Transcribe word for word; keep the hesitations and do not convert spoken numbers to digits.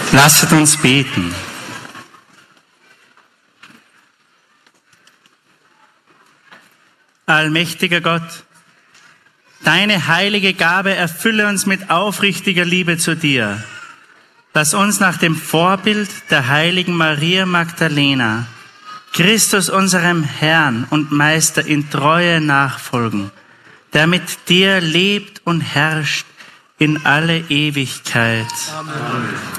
Lasset uns beten. Allmächtiger Gott, deine heilige Gabe erfülle uns mit aufrichtiger Liebe zu dir. Lass uns nach dem Vorbild der heiligen Maria Magdalena Christus unserem Herrn und Meister in Treue nachfolgen, der mit dir lebt und herrscht in alle Ewigkeit. Amen.